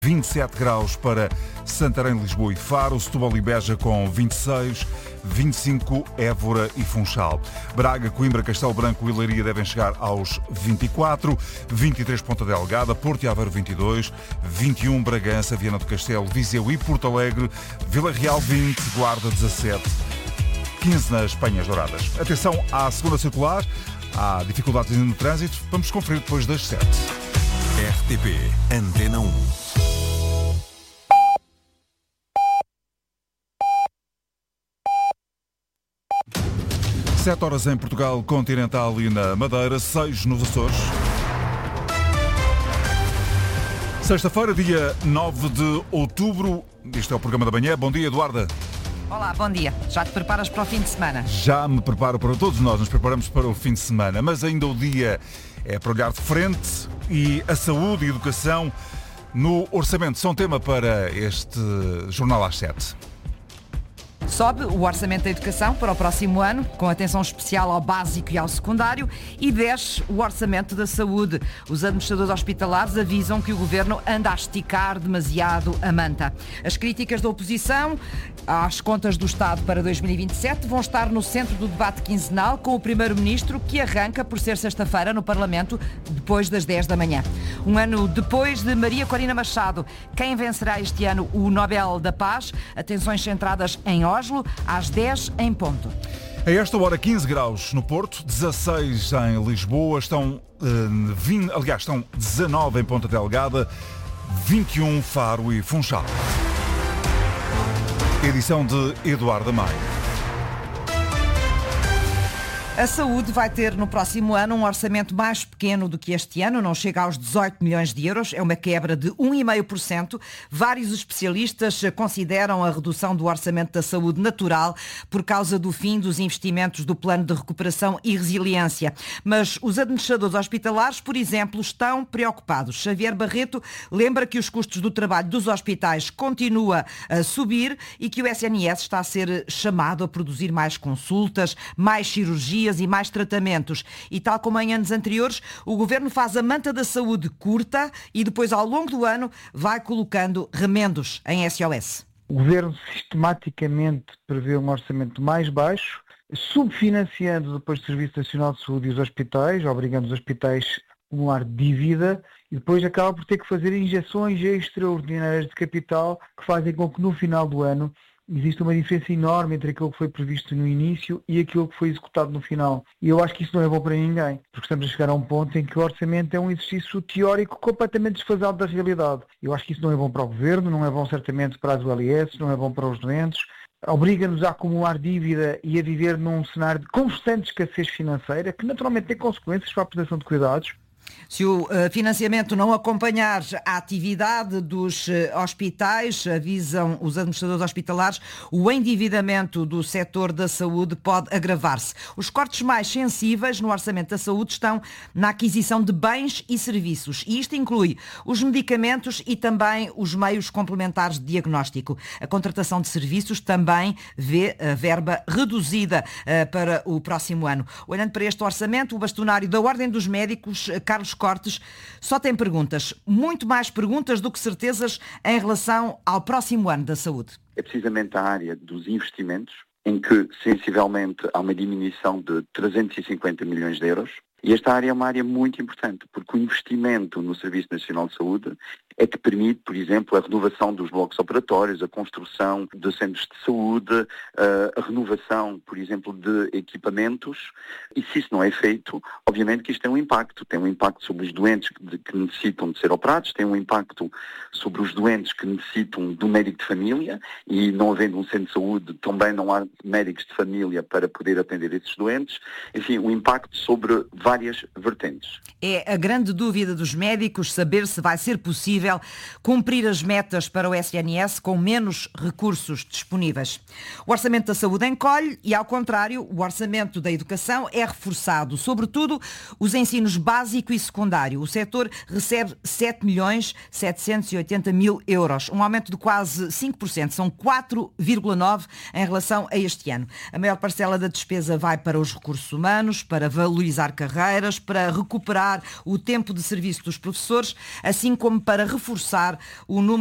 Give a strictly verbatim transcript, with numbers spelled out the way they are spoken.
vinte e sete graus para Santarém, Lisboa e Faro, Setúbal e Beja com vinte e seis, vinte e cinco Évora e Funchal. Braga, Coimbra, Castelo Branco e Leiria devem chegar aos vinte e quatro, vinte e três Ponta Delgada, Porto e Aveiro vinte e dois, vinte e um Bragança, Viana do Castelo, Viseu e Porto Alegre, Vila Real vinte, Guarda dezassete, quinze nas Penhas Douradas. Atenção à segunda circular, há dificuldades no trânsito, vamos conferir depois das sete. R T P Antena um. sete horas em Portugal continental e na Madeira, seis nos Açores. Sexta-feira, dia nove de outubro. Este é o programa da manhã. Bom dia, Eduarda. Olá, bom dia. Já te preparas para o fim de semana? Já me preparo para todos nós, nos preparamos para o fim de semana, mas ainda o dia é para olhar de frente e a saúde e a educação no orçamento são tema para este Jornal às sete. Sobe o orçamento da educação para o próximo ano, com atenção especial ao básico e ao secundário, e desce o orçamento da saúde. Os administradores hospitalares avisam que o governo anda a esticar demasiado a manta. As críticas da oposição às contas do Estado para dois mil e vinte e sete vão estar no centro do debate quinzenal com o primeiro-ministro, que arranca por ser sexta-feira no Parlamento, depois das dez da manhã. Um ano depois de Maria Corina Machado, quem vencerá este ano o Nobel da Paz? Atenções centradas em Oslo, às dez em ponto. A esta hora, quinze graus no Porto, dezasseis em Lisboa, estão, uh, vinte, aliás, estão dezanove em Ponta Delgada, vinte e um Faro e Funchal. Edição de Eduardo Maia. A saúde vai ter no próximo ano um orçamento mais pequeno do que este ano, não chega aos dezoito milhões de euros, é uma quebra de um vírgula cinco por cento. Vários especialistas consideram a redução do orçamento da saúde natural por causa do fim dos investimentos do Plano de Recuperação e Resiliência. Mas os administradores hospitalares, por exemplo, estão preocupados. Xavier Barreto lembra que os custos do trabalho dos hospitais continuam a subir e que o S N S está a ser chamado a produzir mais consultas, mais cirurgias e mais tratamentos. E tal como em anos anteriores, o Governo faz a manta da saúde curta e depois, ao longo do ano, vai colocando remendos em S O S. O Governo sistematicamente prevê um orçamento mais baixo, subfinanciando depois o Serviço Nacional de Saúde e os hospitais, obrigando os hospitais a acumular dívida e depois acaba por ter que fazer injeções extraordinárias de capital que fazem com que no final do ano existe uma diferença enorme entre aquilo que foi previsto no início e aquilo que foi executado no final. E eu acho que isso não é bom para ninguém, porque estamos a chegar a um ponto em que o orçamento é um exercício teórico completamente desfasado da realidade. Eu acho que isso não é bom para o Governo, não é bom certamente para as U L S, não é bom para os doentes, obriga-nos a acumular dívida e a viver num cenário de constante escassez financeira, que naturalmente tem consequências para a prestação de cuidados. Se o financiamento não acompanhar a atividade dos hospitais, avisam os administradores hospitalares, o endividamento do setor da saúde pode agravar-se. Os cortes mais sensíveis no orçamento da saúde estão na aquisição de bens e serviços, e isto inclui os medicamentos e também os meios complementares de diagnóstico. A contratação de serviços também vê a verba reduzida para o próximo ano. Olhando para este orçamento, o bastonário da Ordem dos Médicos, Carlos Cortes, só tem perguntas, muito mais perguntas do que certezas em relação ao próximo ano da saúde. É precisamente a área dos investimentos, em que sensivelmente há uma diminuição de trezentos e cinquenta milhões de euros. E esta área é uma área muito importante, porque o investimento no Serviço Nacional de Saúde é que permite, por exemplo, a renovação dos blocos operatórios, a construção de centros de saúde, a renovação, por exemplo, de equipamentos. E se isso não é feito, obviamente que isto tem um impacto. Tem um impacto sobre os doentes que necessitam de ser operados, tem um impacto sobre os doentes que necessitam de um médico de família, e não havendo um centro de saúde, também não há médicos de família para poder atender esses doentes. Enfim, um impacto sobre várias vertentes. É a grande dúvida dos médicos saber se vai ser possível cumprir as metas para o S N S com menos recursos disponíveis. O orçamento da saúde encolhe e, ao contrário, o orçamento da educação é reforçado, sobretudo os ensinos básico e secundário. O setor recebe sete milhões setecentos e oitenta mil euros, um aumento de quase cinco por cento, são quatro vírgula nove por cento em relação a este ano. A maior parcela da despesa vai para os recursos humanos, para valorizar carreiras, para recuperar o tempo de serviço dos professores, assim como para reforçar o número